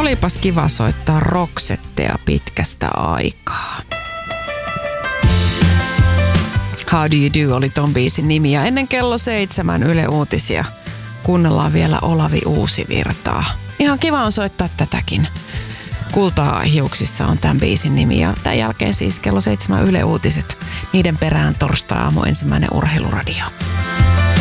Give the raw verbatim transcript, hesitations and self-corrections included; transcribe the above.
Olipas kiva soittaa Roxettea pitkästä aikaa. How Do You Do oli ton biisin nimi ja ennen kello seitsemän Yle Uutisia kuunnellaan vielä Olavi Uusivirtaa. Ihan kiva on soittaa tätäkin. Kultaa hiuksissa on tämän biisin nimi ja tämän jälkeen siis kello seitsemän Yle Uutiset. Niiden perään torstai-aamu ensimmäinen urheiluradio.